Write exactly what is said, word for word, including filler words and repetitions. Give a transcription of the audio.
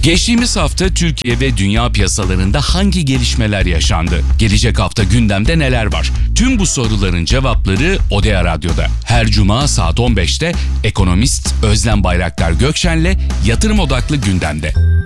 Geçtiğimiz hafta Türkiye ve dünya piyasalarında hangi gelişmeler yaşandı? Gelecek hafta gündemde neler var? Tüm bu soruların cevapları Odea Radyo'da. Her cuma saat on beşte ekonomist Özlem Bayraktar Gökşen'le yatırım odaklı gündemde.